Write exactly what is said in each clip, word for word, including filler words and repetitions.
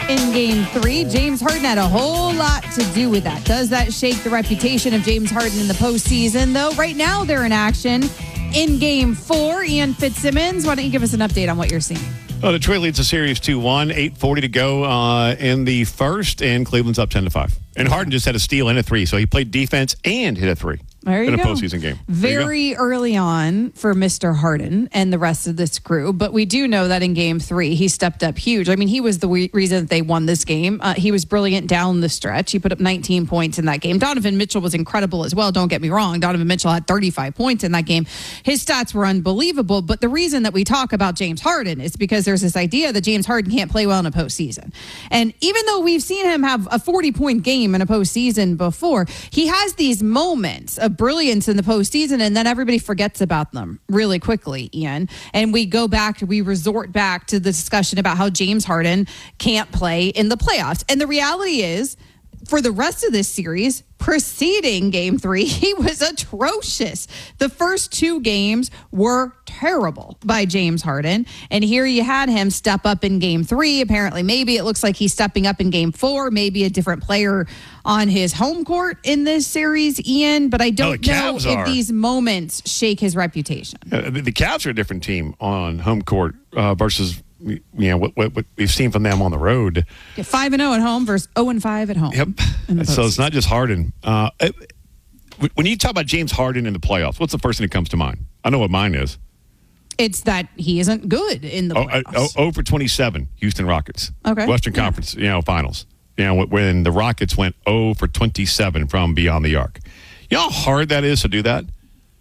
in game three. James Harden had a whole lot to do with that. Does that shake the reputation of James Harden in the postseason, though? Right now, they're in action in game four. Ian Fitzsimmons, why don't you give us an update on what you're seeing? Well, Detroit leads the series two one, eight forty to go uh, in the first, and Cleveland's up ten to five. And Harden just had a steal and a three, so he played defense and hit a three. There you in a go. postseason game. Very early on for Mister Harden and the rest of this crew, but we do know that in game three, he stepped up huge. I mean, he was the we- reason that they won this game. Uh, he was brilliant down the stretch. He put up nineteen points in that game. Donovan Mitchell was incredible as well. Don't get me wrong. Donovan Mitchell had thirty-five points in that game. His stats were unbelievable, but the reason that we talk about James Harden is because there's this idea that James Harden can't play well in a postseason. And even though we've seen him have a forty-point game in a postseason before, he has these moments of brilliance in the postseason, and then everybody forgets about them really quickly, Ian. And we go back, we resort back to the discussion about how James Harden can't play in the playoffs. And the reality is, for the rest of this series, preceding game three, he was atrocious. The first two games were terrible by James Harden. And here you had him step up in game three. Apparently, maybe it looks like he's stepping up in game four, maybe a different player on his home court in this series, Ian. But I don't no, know if are. these moments shake his reputation. Uh, the, the Cavs are a different team on home court uh, versus you know what, what, what we've seen from them on the road. five and oh at home versus oh and five at home. Yep. So it's not just Harden. Uh, it, when you talk about James Harden in the playoffs, what's the first thing that comes to mind? I know what mine is. It's that he isn't good in the playoffs. Oh, oh, oh for twenty-seven, Houston Rockets. Okay. Western yeah. Conference, you know, finals. You know, when the Rockets went oh for twenty-seven from beyond the arc. You know how hard that is to do that?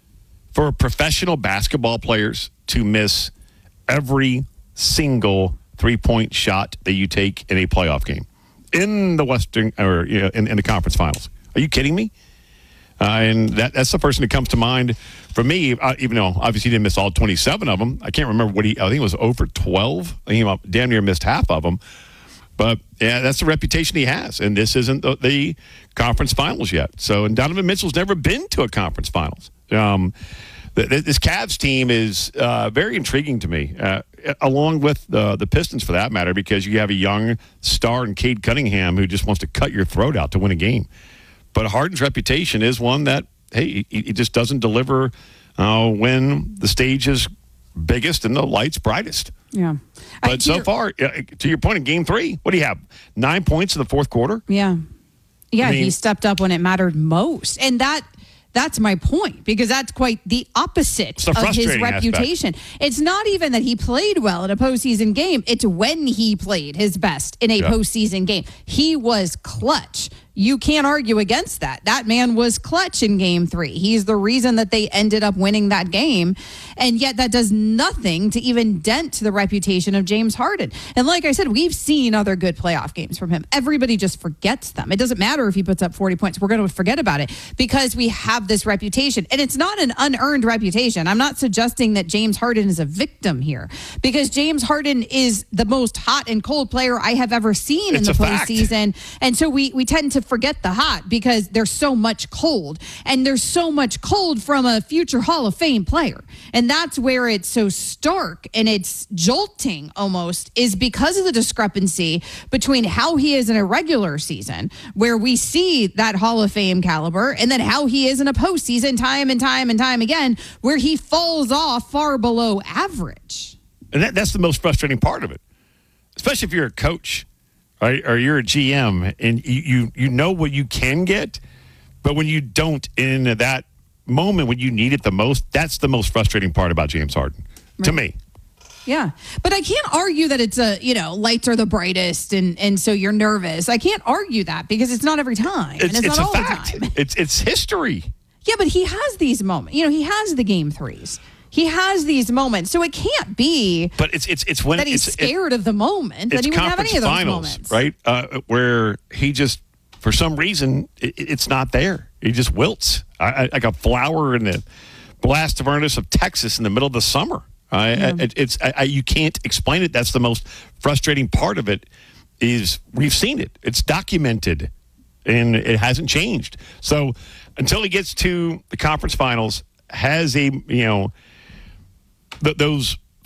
For professional basketball players to miss every single three-point shot that you take in a playoff game in the Western or you know, in, in the conference finals. Are you kidding me? Uh, and that, that's the person that comes to mind for me, uh, even though obviously he didn't miss all twenty-seven of them. I can't remember what he, I think it was over twelve. I think he damn near missed half of them. But, yeah, that's the reputation he has. And this isn't the, the conference finals yet. So, and Donovan Mitchell's never been to a conference finals. Um, This Cavs team is uh, very intriguing to me, uh, along with the, the Pistons for that matter, because you have a young star in Cade Cunningham who just wants to cut your throat out to win a game. But Harden's reputation is one that, hey, he, he just doesn't deliver uh, when the stage is biggest and the light's brightest. Yeah. But I, so your, far, uh, to your point in game three, what do you have? Nine points in the fourth quarter? Yeah. Yeah, I mean, he stepped up when it mattered most. And that... That's my point, because that's quite the opposite of his reputation. Aspect. It's not even that he played well in a postseason game. It's when he played his best in a yeah. postseason game. He was clutch. You can't argue against that. That man was clutch in game three. He's the reason that they ended up winning that game. And yet that does nothing to even dent the reputation of James Harden. And like I said, we've seen other good playoff games from him. Everybody just forgets them. It doesn't matter if he puts up forty points. We're going to forget about it because we have this reputation. And it's not an unearned reputation. I'm not suggesting that James Harden is a victim here, because James Harden is the most hot and cold player I have ever seen it's in the a postseason. Fact. And so we, we tend to forget the hot because there's so much cold, and there's so much cold from a future Hall of Fame player. And that's where it's so stark and it's jolting almost, is because of the discrepancy between how he is in a regular season where we see that Hall of Fame caliber, and then how he is in a postseason time and time and time again where he falls off far below average. And that, that's the most frustrating part of it, especially if you're a coach. Right? Or you're a G M and you, you you know what you can get, but when you don't in that moment when you need it the most, that's the most frustrating part about James Harden, right. to me. Yeah, but I can't argue that it's a, you know, lights are the brightest and, and so you're nervous. I can't argue that because it's not every time. It's, and it's, it's not a all fact. the time. It's, it's history. Yeah, but he has these moments. You know, he has the game threes. He has these moments, so it can't be. But it's it's it's when that he's it's, scared it, of the moment that he wouldn't have any of those finals, moments, right? Uh, where he just, for some reason, it, it's not there. He just wilts I, I, like a flower in the blast furnace of Texas in the middle of the summer. I, yeah. I, it's I, I, you can't explain it. That's the most frustrating part of it. Is we've seen it. It's documented, and it hasn't changed. So until he gets to the conference finals, has a you know. Th- those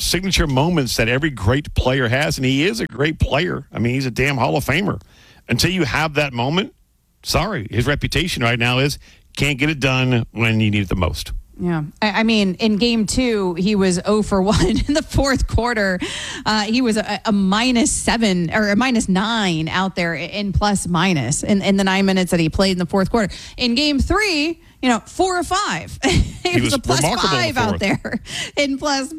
signature moments that every great player has, and he is a great player. I mean, he's a damn Hall of Famer. Until you have that moment, sorry, his reputation right now is can't get it done when you need it the most. Yeah. I, I mean, in game two, he was zero for one in the fourth quarter. Uh, he was a, a minus seven or a minus nine out there in plus minus in, in the nine minutes that he played in the fourth quarter. In game three, you know, four or five. he, he was, was a plus remarkable five out there in plus